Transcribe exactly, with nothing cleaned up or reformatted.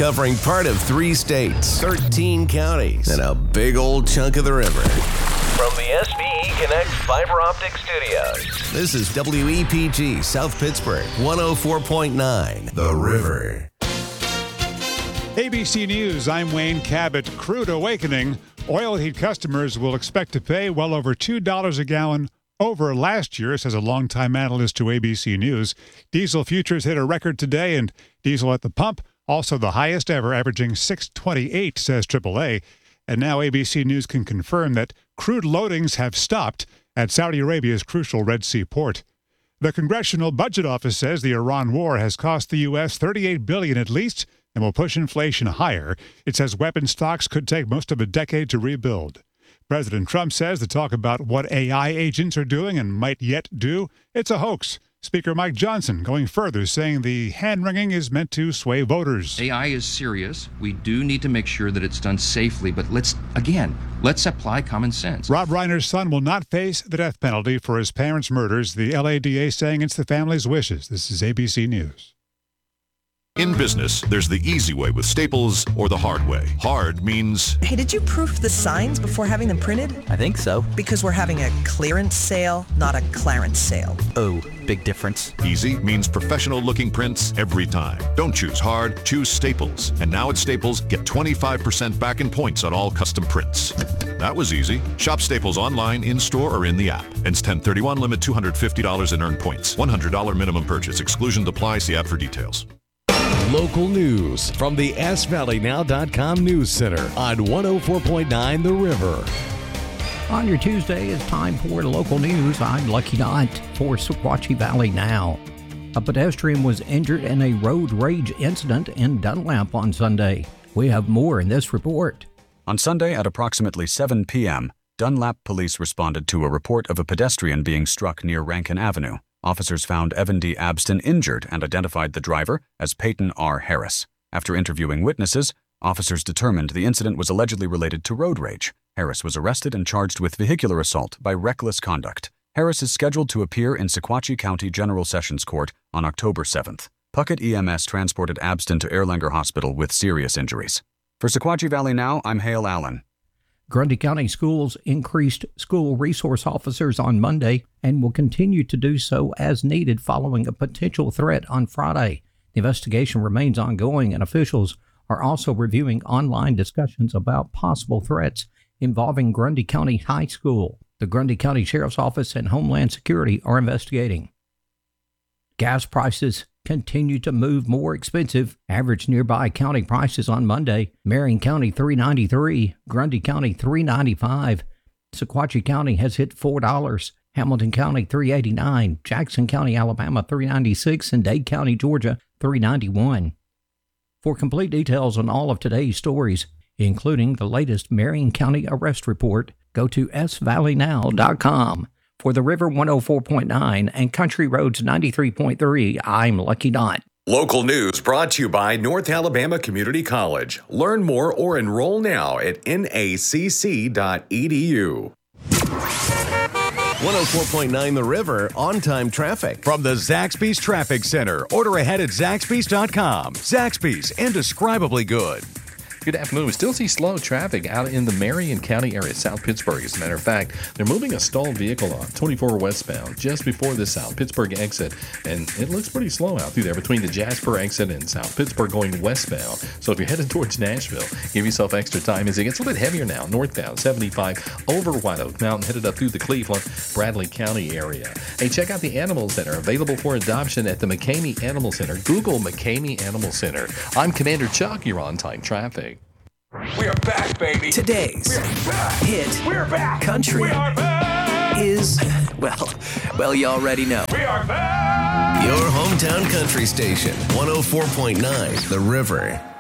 covering part of three states, thirteen counties, and a big old chunk of the river. From the S B E Connect Fiber Optic Studios, this is W E P G South Pittsburgh, one oh four point nine, The River. A B C News, I'm Wayne Cabot. Crude awakening. Oil heat customers will expect to pay well over two dollars a gallon over last year, says a longtime analyst to A B C News. Diesel futures hit a record today, and diesel at the pump also the highest ever, averaging six twenty-eight, says triple A. And now A B C News can confirm that crude loadings have stopped at Saudi Arabia's crucial Red Sea port. The Congressional Budget Office says the Iran war has cost the U S thirty-eight billion dollars at least and will push inflation higher. It says weapon stocks could take most of a decade to rebuild. President Trump says the talk about what A I agents are doing and might yet do, it's a hoax. Speaker Mike Johnson going further, saying the hand-wringing is meant to sway voters. A I is serious. We do need to make sure that it's done safely, but let's, again, let's apply common sense. Rob Reiner's son will not face the death penalty for his parents' murders. The L A D A saying it's the family's wishes. This is A B C News. In business, there's the easy way with Staples or the hard way. Hard means... Hey, did you proof the signs before having them printed? I think so. Because we're having a clearance sale, not a Clarence sale. Oh, big difference. Easy means professional-looking prints every time. Don't choose hard, choose Staples. And now at Staples, get twenty-five percent back in points on all custom prints. That was easy. Shop Staples online, in-store, or in the app. Ends ten thirty-one, limit two hundred fifty dollars in earned points. one hundred dollars minimum purchase. Exclusion apply. See app for details. Local news from the S Valley Now dot com News Center on one oh four point nine The River. On your Tuesday, it's time for local news. I'm Lucky Knott for Sequatchie Valley Now. A pedestrian was injured in a road rage incident in Dunlap on Sunday. We have more in this report. On Sunday at approximately seven p.m., Dunlap police responded to a report of a pedestrian being struck near Rankin Avenue. Officers found Evan D. Abston injured and identified the driver as Peyton R. Harris. After interviewing witnesses, officers determined the incident was allegedly related to road rage. Harris was arrested and charged with vehicular assault by reckless conduct. Harris is scheduled to appear in Sequatchie County General Sessions Court on October seventh. Puckett E M S transported Abston to Erlanger Hospital with serious injuries. For Sequatchie Valley Now, I'm Hale Allen. Grundy County Schools increased school resource officers on Monday and will continue to do so as needed following a potential threat on Friday. The investigation remains ongoing, and officials are also reviewing online discussions about possible threats involving Grundy County High School. The Grundy County Sheriff's Office and Homeland Security are investigating. Gas prices continue to move more expensive. Average nearby county prices on Monday: Marion County three ninety-three, Grundy County three ninety-five, Sequatchie County has hit four dollars, Hamilton County three eighty-nine, Jackson County, Alabama three ninety-six, and Dade County, Georgia three ninety-one. For complete details on all of today's stories, including the latest Marion County arrest report, go to S Valley Now dot com. For the River one oh four point nine and Country Roads ninety-three point three, I'm Lucky Knott. Local news brought to you by North Alabama Community College. Learn more or enroll now at N A C C dot E D U. one oh four point nine The River, on-time traffic. From the Zaxby's Traffic Center. Order ahead at Zaxby's dot com. Zaxby's, indescribably good. Good afternoon. We still see slow traffic out in the Marion County area, South Pittsburgh. As a matter of fact, they're moving a stalled vehicle on twenty-four westbound just before the South Pittsburgh exit, and it looks pretty slow out through there between the Jasper exit and South Pittsburgh going westbound. So if you're headed towards Nashville, give yourself extra time as it gets a little bit heavier now. Northbound seventy-five over White Oak Mountain, headed up through the Cleveland, Bradley County area. Hey, check out the animals that are available for adoption at the McCamey Animal Center. Google McCamey Animal Center. I'm Commander Chuck. You're on time traffic. We are back, baby. Today's We're back. hit We're back. country We are back. is, well, well, you already know. We are back. Your hometown country station, one oh four point nine The River.